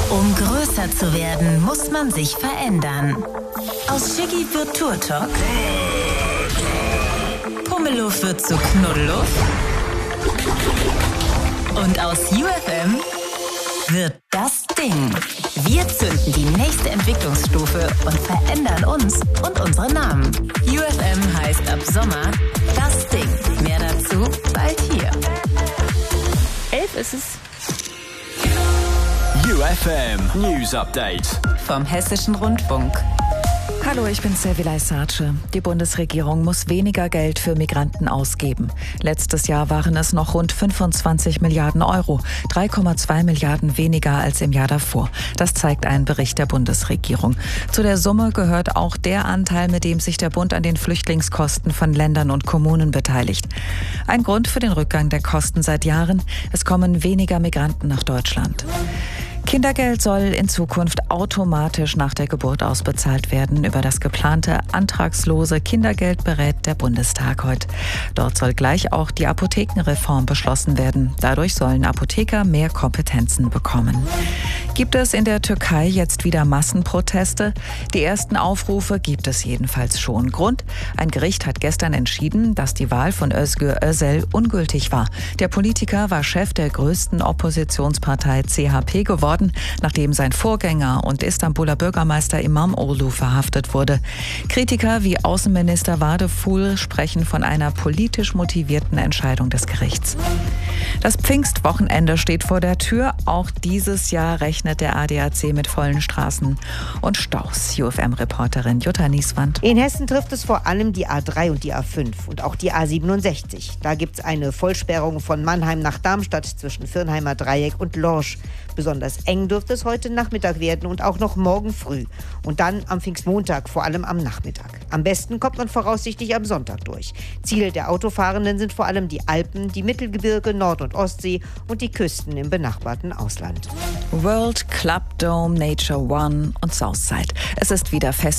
Um größer zu werden, muss man sich verändern. Aus Shiggy wird Turtok. Pummeluff wird zu Knuddeluff. Und aus UFM wird das Ding. Wir zünden die nächste Entwicklungsstufe und verändern uns und unsere Namen. UFM heißt ab Sommer das Ding. Mehr dazu bald hier. 11 ist es. UFM News Update Vom Hessischen Rundfunk. Hallo, ich bin Servilay Sarce. Die Bundesregierung muss weniger Geld für Migranten ausgeben. Letztes Jahr waren es noch rund 25 Milliarden Euro, 3,2 Milliarden weniger als im Jahr davor. Das zeigt ein Bericht der Bundesregierung. Zu der Summe gehört auch der Anteil, mit dem sich der Bund an den Flüchtlingskosten von Ländern und Kommunen beteiligt. Ein Grund für den Rückgang der Kosten seit Jahren: es kommen weniger Migranten nach Deutschland. Kindergeld soll in Zukunft automatisch nach der Geburt ausbezahlt werden. Über das geplante antragslose Kindergeld berät der Bundestag heute. Dort soll gleich auch die Apothekenreform beschlossen werden. Dadurch sollen Apotheker mehr Kompetenzen bekommen. Gibt es in der Türkei jetzt wieder Massenproteste? Die ersten Aufrufe gibt es jedenfalls schon. Grund: ein Gericht hat gestern entschieden, dass die Wahl von Özgür Özel ungültig war. Der Politiker war Chef der größten Oppositionspartei CHP geworden, nachdem sein Vorgänger und Istanbuler Bürgermeister İmamoğlu verhaftet wurde. Kritiker wie Außenminister Vadeful sprechen von einer politisch motivierten Entscheidung des Gerichts. Das Pfingstwochenende steht vor der Tür. Auch dieses Jahr rechnet der ADAC mit vollen Straßen und Staus. UFM-Reporterin Jutta Nieswand. In Hessen trifft es vor allem die A3 und die A5 und auch die A67. Da gibt es eine Vollsperrung von Mannheim nach Darmstadt zwischen Firnheimer Dreieck und Lorsch. Besonders eng dürfte es heute Nachmittag werden und auch noch morgen früh. Und dann am Pfingstmontag, vor allem am Nachmittag. Am besten kommt man voraussichtlich am Sonntag durch. Ziel der Autofahrenden sind vor allem die Alpen, die Mittelgebirge, Nord- und Ostsee und die Küsten im benachbarten Ausland. World Club Dome, Nature One und Southside. Es ist wieder fest